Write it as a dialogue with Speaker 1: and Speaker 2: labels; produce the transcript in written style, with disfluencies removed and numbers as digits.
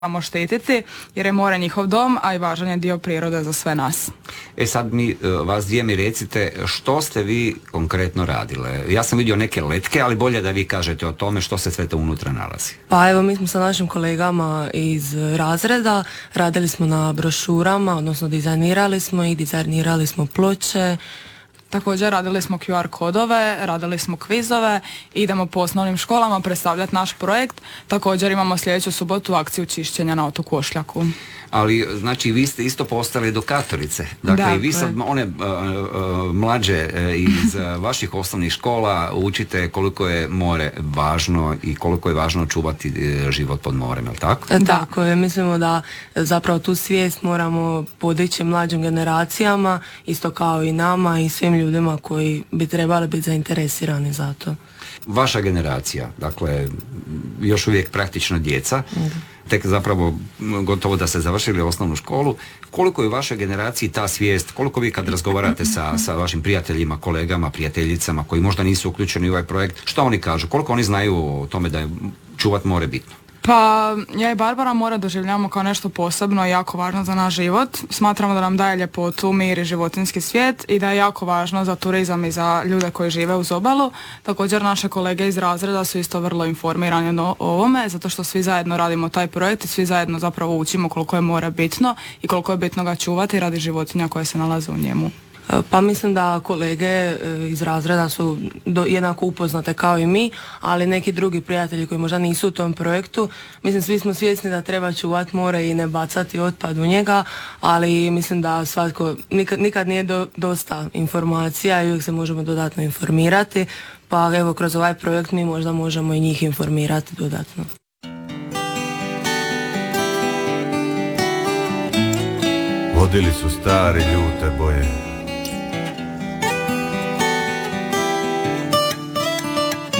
Speaker 1: moramo štititi jer je more njihov dom, a i važan je dio prirode za sve nas.
Speaker 2: Sad vas dvije mi recite što ste vi konkretno radile. Ja sam vidio neke letke, ali bolje da vi kažete o tome što se sve to unutra nalazi.
Speaker 3: Pa evo, mi smo sa našim kolegama iz razreda radili smo na brošurama, odnosno dizajnirali smo ploče.
Speaker 1: Također radili smo QR kodove, radili smo kvizove, idemo po osnovnim školama predstavljati naš projekt. Također imamo sljedeću subotu akciju čišćenja na otoku Ošljaku.
Speaker 2: Ali, znači, vi ste isto postali edukatorice. Dakle, i vi sad one mlađe iz vaših osnovnih škola učite koliko je more važno i koliko je važno čuvati život pod morem, je li tako?
Speaker 3: Tako je, mislimo da zapravo tu svijest moramo podići mlađim generacijama, isto kao i nama i svim ljudima koji bi trebali biti zainteresirani za to.
Speaker 2: Vaša generacija, dakle, još uvijek praktično djeca, tek zapravo gotovo da ste završili osnovnu školu. Koliko je u vašoj generaciji ta svijest, koliko vi kad razgovarate sa vašim prijateljima, kolegama, prijateljicama koji možda nisu uključeni u ovaj projekt, što oni kažu? Koliko oni znaju o tome da je čuvat more bitno?
Speaker 1: Pa ja i Barbara more doživljavamo kao nešto posebno i jako važno za naš život. Smatramo da nam daje ljepotu, mir i životinjski svijet i da je jako važno za turizam i za ljude koji žive uz obalu. Također naše kolege iz razreda su isto vrlo informirani o ovome, zato što svi zajedno radimo taj projekt i svi zajedno zapravo učimo koliko je more bitno i koliko je bitno ga čuvati radi životinja koje se nalaze u njemu.
Speaker 3: Pa mislim da kolege iz razreda su jednako upoznate kao i mi, ali neki drugi prijatelji koji možda nisu u tom projektu, mislim svi smo svjesni da treba čuvati more i ne bacati otpad u njega, ali mislim da svatko, nikad nije dosta informacija i uvijek se možemo dodatno informirati, pa evo kroz ovaj projekt mi možda možemo i njih informirati dodatno.
Speaker 4: Vodili su stari ljute boje